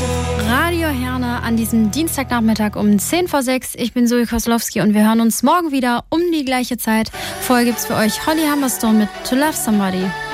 Radio Herne an diesem Dienstagnachmittag um 10 vor 6. Ich bin Zoe Koslowski und wir hören uns morgen wieder um die gleiche Zeit. Vorher gibt's für euch Holly Humberstone mit To Love Somebody.